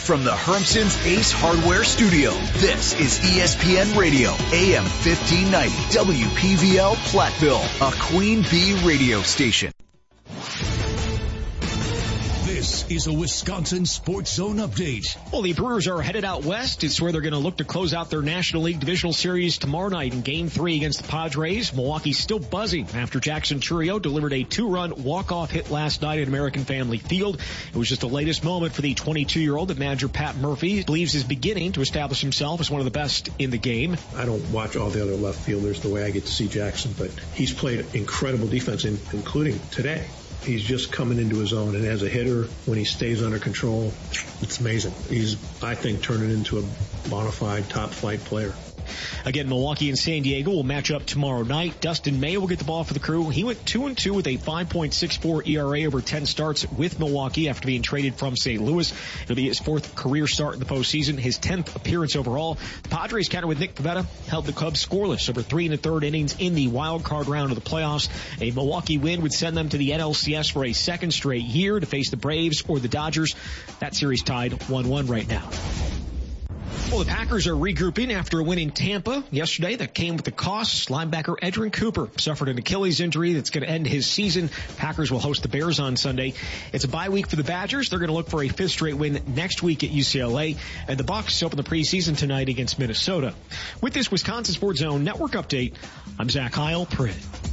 from the Hermson's Ace Hardware Studio, this is ESPN Radio, AM 1590, WPVL Platteville, a Queen Bee radio station. This is a Wisconsin Sports Zone update. Well, the Brewers are headed out west. It's where they're going to look to close out their National League Divisional Series tomorrow night in Game 3 against the Padres. Milwaukee's still buzzing after Jackson Chourio delivered a 2-run walk-off hit last night at American Family Field. It was just the latest moment for the 22-year-old that manager Pat Murphy believes is beginning to establish himself as one of the best in the game. I don't watch all the other left fielders the way I get to see Jackson, but he's played incredible defense, including today. He's just coming into his own, and as a hitter, when he stays under control, it's amazing. He's, I think, turning into a bona fide top-flight player. Again, Milwaukee and San Diego will match up tomorrow night. Dustin May will get the ball for the Crew. He went 2-2 with a 5.64 ERA over 10 starts with Milwaukee after being traded from St. Louis. It'll be his 4th career start in the postseason, his 10th appearance overall. The Padres counter with Nick Pivetta held the Cubs scoreless over 3 1/3 innings in the wild card round of the playoffs. A Milwaukee win would send them to the NLCS for a second straight year to face the Braves or the Dodgers. That series tied 1-1 right now. Well, the Packers are regrouping after a win in Tampa yesterday that came with the costs. Linebacker Edrin Cooper suffered an Achilles injury that's going to end his season. Packers will host the Bears on Sunday. It's a bye week for the Badgers. They're going to look for a 5th straight win next week at UCLA. And the Bucs open the preseason tonight against Minnesota. With this Wisconsin Sports Zone Network update, I'm Zach Heil.